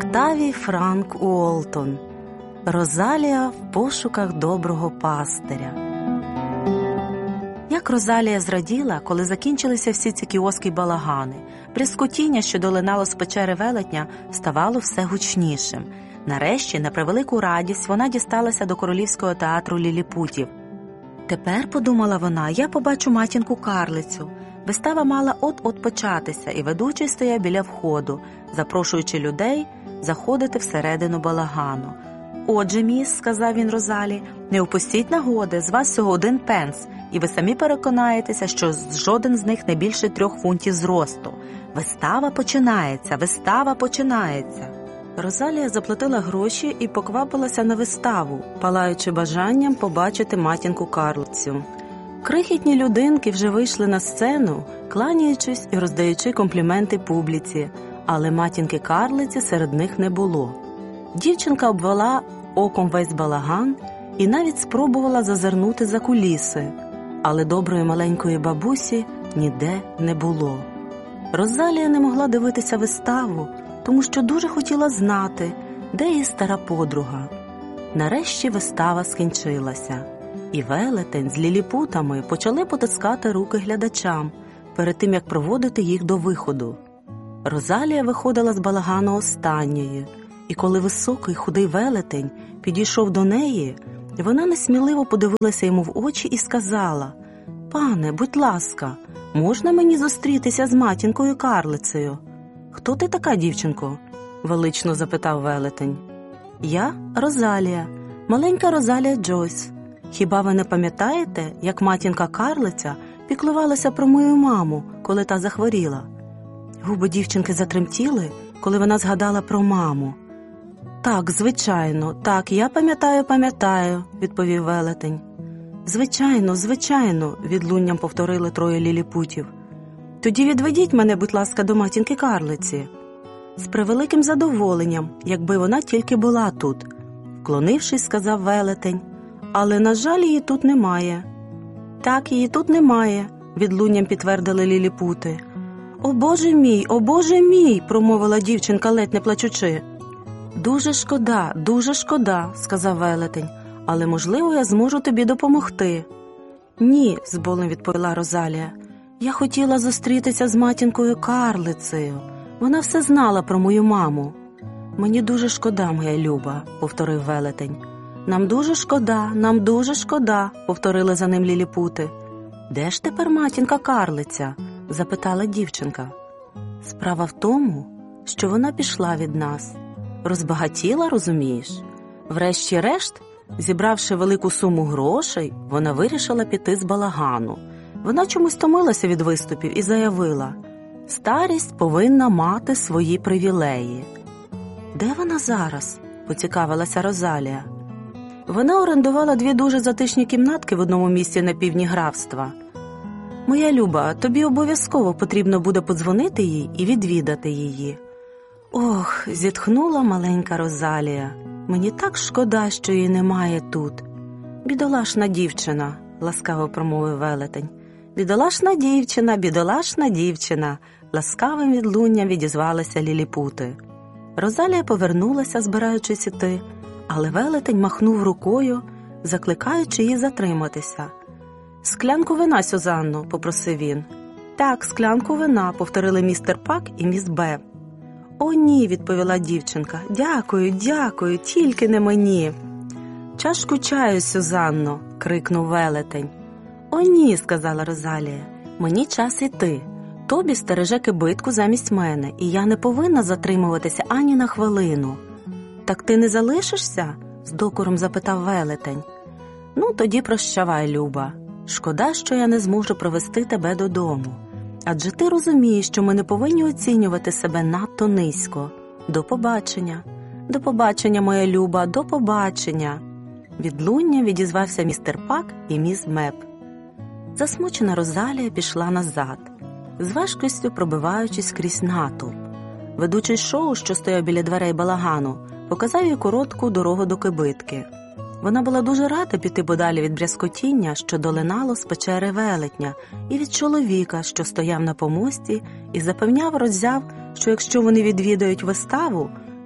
Октавій Франк Уолтон. Розалія в пошуках доброго пастиря. Як Розалія зраділа, коли закінчилися всі ці кіоски й балагани. Брязкотіння, що долинало з печери велетня, ставало все гучнішим. Нарешті, на превелику радість, вона дісталася до Королівського театру ліліпутів. Тепер, подумала вона, я побачу матінку-карлицю. Вистава мала от-от початися, і ведучий стояв біля входу, запрошуючи людей заходити всередину балагану. «Отже, міс, – сказав він Розалі, – не упустіть нагоди, з вас всього 1 пенс, і ви самі переконаєтеся, що жоден з них не більше 3 фунтів зросту. Вистава починається, вистава починається!» Розалія заплатила гроші і поквапилася на виставу, палаючи бажанням побачити матінку-карлицю. Крихітні людинки вже вийшли на сцену, кланяючись і роздаючи компліменти публіці, але матінки-карлиці серед них не було. Дівчинка обвела оком весь балаган і навіть спробувала зазирнути за куліси, але доброї маленької бабусі ніде не було. Розалія не могла дивитися виставу, тому що дуже хотіла знати, де її стара подруга. Нарешті вистава скінчилася, і велетень з ліліпутами почали потискати руки глядачам перед тим, як проводити їх до виходу. Розалія виходила з балагану останньою, і коли високий худий велетень підійшов до неї, вона несміливо подивилася йому в очі і сказала: «Пане, будь ласка, можна мені зустрітися з матінкою-карлицею?» «Хто ти така, дівчинко?» – велично запитав велетень. «Я Розалія, маленька Розалія Джойс. Хіба ви не пам'ятаєте, як матінка-карлиця піклувалася про мою маму, коли та захворіла?» Губи дівчинки затремтіли, коли вона згадала про маму. «Так, звичайно, так, я пам'ятаю», – відповів велетень. Звичайно, – відлунням повторили 3 ліліпутів. «Тоді відведіть мене, будь ласка, до матінки-карлиці». «З превеликим задоволенням, якби вона тільки була тут», – вклонившись, сказав велетень. «Але, на жаль, її тут немає». «Так, її тут немає», – відлунням підтвердили ліліпути. О Боже мій!» – промовила дівчинка, ледь не плачучи. Дуже шкода», – сказав велетень, «але, можливо, я зможу тобі допомогти». «Ні», – з болем відповіла Розалія, «я хотіла зустрітися з матінкою-карлицею. Вона все знала про мою маму». «Мені дуже шкода, моя люба», – повторив велетень. Нам дуже шкода», – повторили за ним ліліпути. «Де ж тепер матінка-карлиця?» – запитала дівчинка. «Справа в тому, що вона пішла від нас. Розбагатіла, розумієш? Врешті-решт, зібравши велику суму грошей, вона вирішила піти з балагану. Вона чомусь томилася від виступів і заявила: старість повинна мати свої привілеї». «Де вона зараз?» – поцікавилася Розалія. Вона орендувала 2 дуже затишні кімнатки в одному місці на півдні графства. «Моя люба, тобі обов'язково потрібно буде подзвонити їй і відвідати її». «Ох», – зітхнула маленька Розалія, «мені так шкода, що її немає тут». «Бідолашна дівчина», – ласкаво промовив велетень. «Бідолашна дівчина», – ласкавим відлунням відізвалися ліліпути. Розалія повернулася, збираючись іти, але велетень махнув рукою, закликаючи її затриматися. «Склянку вина, Сюзанно», – попросив він. «Так, склянку вина», – повторили містер Пак і міс Б. «О, ні», – відповіла дівчинка. Дякую, тільки не мені». «Чашку чаю, Сюзанно», – крикнув велетень. «О, ні», – сказала Розалія, – «мені час іти. Тобі стереже кибитку замість мене, і я не повинна затримуватися ані на хвилину». «Так ти не залишишся?» – з докором запитав велетень. «Ну, тоді прощавай, люба. Шкода, що я не зможу провести тебе додому. Адже ти розумієш, що ми не повинні оцінювати себе надто низько. До побачення. До побачення, моя люба, до побачення». Відлуння відізвався містер Пак і міс Меп. Засмучена Розалія пішла назад, з важкістю пробиваючись крізь натовп. Ведучий шоу, що стояв біля дверей балагану, показав їй коротку дорогу до кибитки. Вона була дуже рада піти подалі від брязкотіння, що долинало з печери велетня, і від чоловіка, що стояв на помості і запевняв роззяв, що якщо вони відвідають виставу,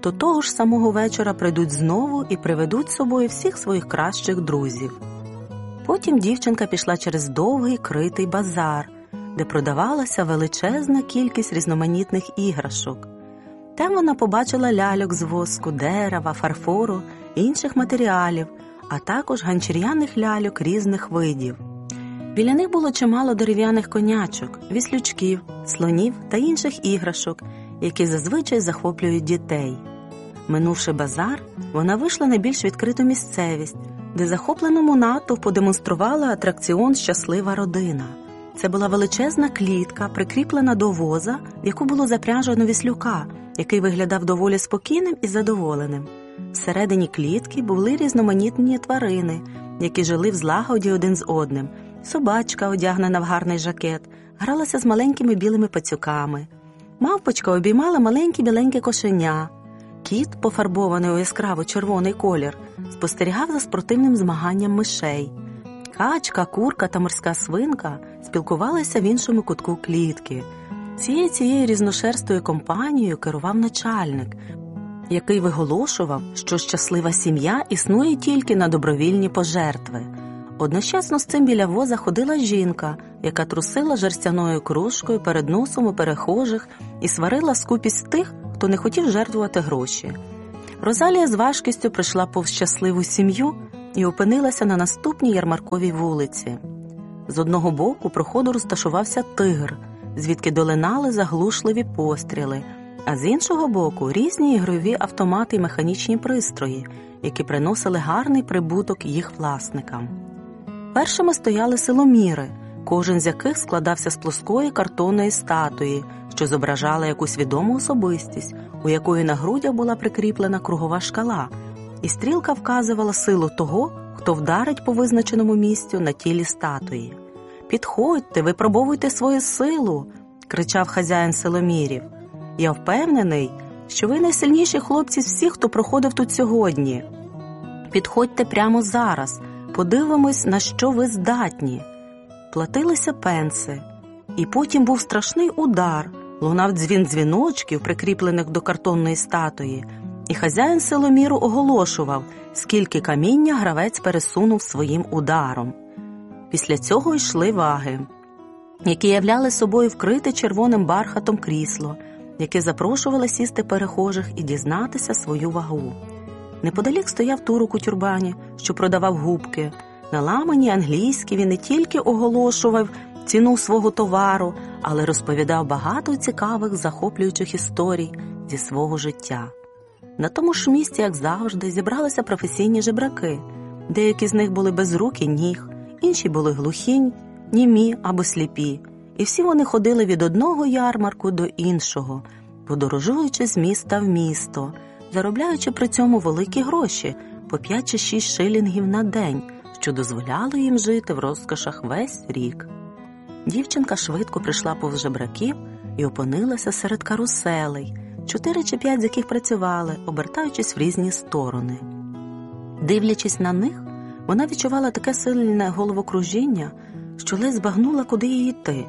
то того ж самого вечора прийдуть знову і приведуть з собою всіх своїх кращих друзів. Потім дівчинка пішла через довгий критий базар, де продавалася величезна кількість різноманітних іграшок. Там вона побачила ляльок з воску, дерева, фарфору і інших матеріалів, а також ганчір'яних ляльок різних видів. Біля них було чимало дерев'яних конячок, віслючків, слонів та інших іграшок, які зазвичай захоплюють дітей. Минувши базар, вона вийшла на більш відкриту місцевість, де захопленому натовпу демонструвала атракціон «Щаслива родина». Це була величезна клітка, прикріплена до воза, в яку було запряжено віслюка, який виглядав доволі спокійним і задоволеним. Всередині клітки були різноманітні тварини, які жили в злагоді один з одним. Собачка, одягнена в гарний жакет, гралася з маленькими білими пацюками. Мавпочка обіймала маленьке біленьке кошеня. Кіт, пофарбований у яскраво червоний колір, спостерігав за спортивним змаганням мишей. Качка, курка та морська свинка спілкувалися в іншому кутку клітки. Цією різношерстою компанією керував начальник, який виголошував, що щаслива сім'я існує тільки на добровільні пожертви. Одночасно з цим біля воза ходила жінка, яка трусила жерстяною кружкою перед носом у перехожих і сварила скупість тих, хто не хотів жертвувати гроші. Розалія з важкістю прийшла повз щасливу сім'ю і опинилася на наступній ярмарковій вулиці. З одного боку проходу розташувався тигр, звідки долинали заглушливі постріли, а з іншого боку різні ігрові автомати і механічні пристрої, які приносили гарний прибуток їх власникам. Першими стояли силоміри, кожен з яких складався з плоскої картонної статуї, що зображала якусь відому особистість, у якої на грудях була прикріплена кругова шкала, і стрілка вказувала силу того, хто вдарить по визначеному місцю на тілі статуї. «Підходьте, випробовуйте свою силу!» – кричав хазяїн силомірів. «Я впевнений, що ви найсильніші хлопці з всіх, хто проходив тут сьогодні. Підходьте прямо зараз, подивимось, на що ви здатні». Платилися пенси. І потім був страшний удар, лунав дзвін дзвіночків, прикріплених до картонної статуї, і хазяїн силоміру оголошував, скільки каміння гравець пересунув своїм ударом. Після цього йшли ваги, які являли собою вкрите червоним бархатом крісло, яке запрошувало сісти перехожих і дізнатися свою вагу. Неподалік стояв турок у тюрбані, що продавав губки. На ламані англійській він не тільки оголошував ціну свого товару, але розповідав багато цікавих, захоплюючих історій зі свого життя. На тому ж місці, як завжди, зібралися професійні жебраки. Деякі з них були без рук і ніг, інші були глухі, німі або сліпі. І всі вони ходили від одного ярмарку до іншого, подорожуючи з міста в місто, заробляючи при цьому великі гроші – по 5 чи 6 шилінгів на день, що дозволяло їм жити в розкошах весь рік. Дівчинка швидко прийшла повз жебраків і опинилася серед каруселей, 4 чи 5 з яких працювали, обертаючись в різні сторони. Дивлячись на них, вона відчувала таке сильне головокружіння, що ледь збагнула, куди їй йти.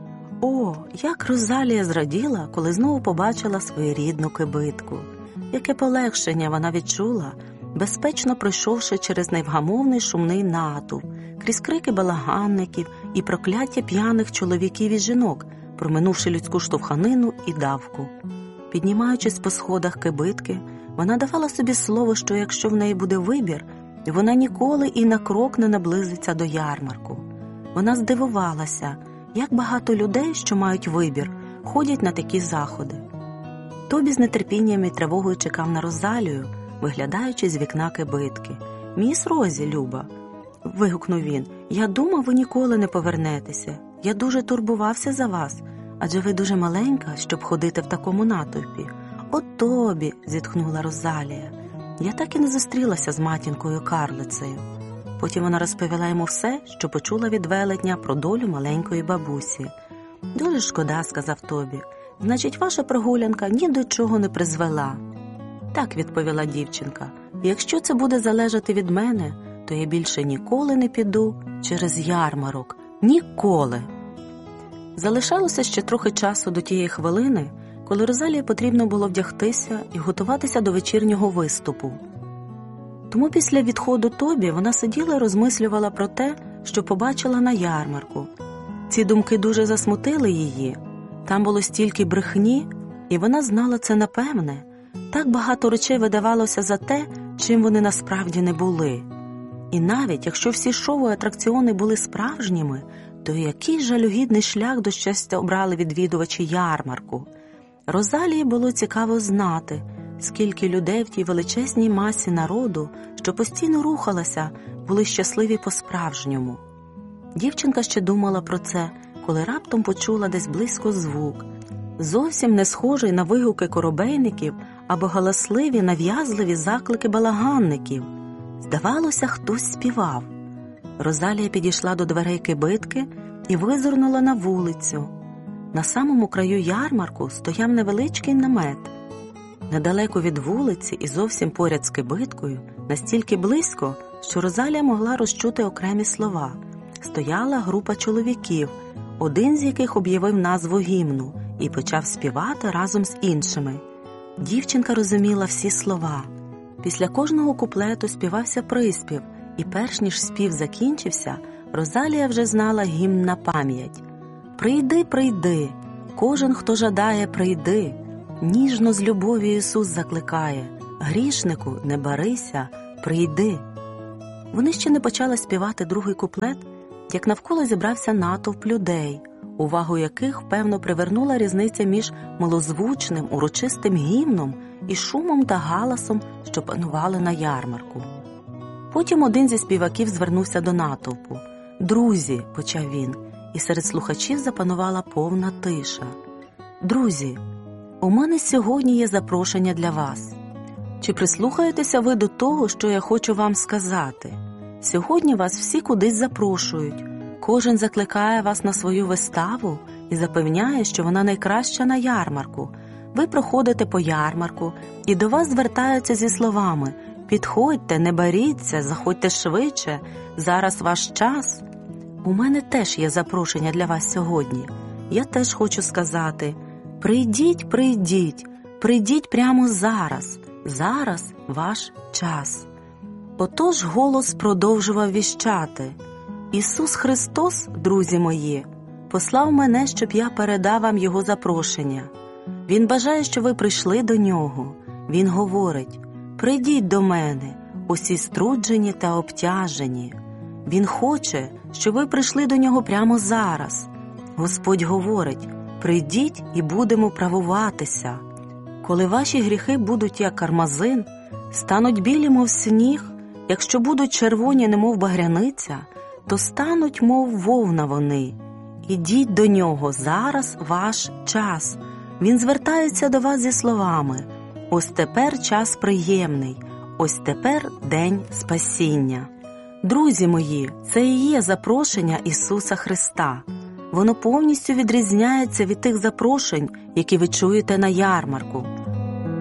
О, як Розалія зраділа, коли знову побачила свою рідну кибитку! Яке полегшення вона відчула, безпечно пройшовши через невгамовний шумний натовп, крізь крики балаганників і прокляття п'яних чоловіків і жінок, проминувши людську штовханину і давку. Піднімаючись по сходах кибитки, вона давала собі слово, що якщо в неї буде вибір, вона ніколи і на крок не наблизиться до ярмарку. Вона здивувалася, як багато людей, що мають вибір, ходять на такі заходи. Тобі з нетерпінням і тривогою чекав на Розалію, виглядаючи з вікна кибитки. «Міс Розі, Люба!» – вигукнув він. «Я думав, ви ніколи не повернетеся. Я дуже турбувався за вас, адже ви дуже маленька, щоб ходити в такому натовпі». «От тобі!» – зітхнула Розалія. «Я так і не зустрілася з матінкою-карлицею». Потім вона розповіла йому все, що почула від велетня про долю маленької бабусі. «Дуже шкода», – сказав Тобі. «Значить, ваша прогулянка ні до чого не призвела». «Так», – відповіла дівчинка, «якщо це буде залежати від мене, то я більше ніколи не піду через ярмарок. Ніколи!» Залишалося ще трохи часу до тієї хвилини, коли Розалії потрібно було вдягтися і готуватися до вечірнього виступу. Тому після відходу Тобі вона сиділа і розмислювала про те, що побачила на ярмарку. Ці думки дуже засмутили її. Там було стільки брехні, і вона знала це напевне. Так багато речей видавалося за те, чим вони насправді не були. І навіть якщо всі шоу і атракціони були справжніми, то який жалюгідний шлях до щастя обрали відвідувачі ярмарку. Розалії було цікаво знати, скільки людей в тій величезній масі народу, що постійно рухалася, були щасливі по-справжньому. Дівчинка ще думала про це, коли раптом почула десь близько звук, зовсім не схожий на вигуки коробейників або галасливі, нав'язливі заклики балаганників. Здавалося, хтось співав. Розалія підійшла до дверей кибитки і визирнула на вулицю. На самому краю ярмарку стояв невеличкий намет. Недалеко від вулиці і зовсім поряд з кибиткою, настільки близько, що Розалія могла розчути окремі слова, стояла група чоловіків, один з яких об'явив назву гімну і почав співати разом з іншими. Дівчинка розуміла всі слова. Після кожного куплету співався приспів, і перш ніж спів закінчився, Розалія вже знала гімн на пам'ять. «Прийди, прийди, кожен, хто жадає, прийди, ніжно з любов'ю Ісус закликає, грішнику, не барися, прийди». Вони ще не почали співати другий куплет, як навколо зібрався натовп людей, увагу яких, певно, привернула різниця між милозвучним, урочистим гімном і шумом та галасом, що панували на ярмарку. Потім один зі співаків звернувся до натовпу. «Друзі», – почав він, і серед слухачів запанувала повна тиша. «Друзі, у мене сьогодні є запрошення для вас. Чи прислухаєтеся ви до того, що я хочу вам сказати? Сьогодні вас всі кудись запрошують. Кожен закликає вас на свою виставу і запевняє, що вона найкраща на ярмарку. Ви проходите по ярмарку, і до вас звертаються зі словами: «Підходьте, не боріться, заходьте швидше, зараз ваш час». У мене теж є запрошення для вас сьогодні. Я теж хочу сказати: прийдіть, прийдіть, прийдіть прямо зараз, зараз ваш час. Отож голос продовжував віщати: Ісус Христос, друзі мої, послав мене, щоб я передав вам Його запрошення. Він бажає, щоб ви прийшли до Нього. Він говорить: прийдіть до мене, усі струджені та обтяжені. Він хоче, щоб ви прийшли до Нього прямо зараз. Господь говорить: прийдіть і будемо правуватися. Коли ваші гріхи будуть як кармазин, стануть білі, мов сніг, якщо будуть червоні, немов багряниця, то стануть, мов вовна вони. Ідіть до Нього, зараз ваш час. Він звертається до вас зі словами: ось тепер час приємний, ось тепер день спасіння. Друзі мої, це і є запрошення Ісуса Христа. Воно повністю відрізняється від тих запрошень, які ви чуєте на ярмарку.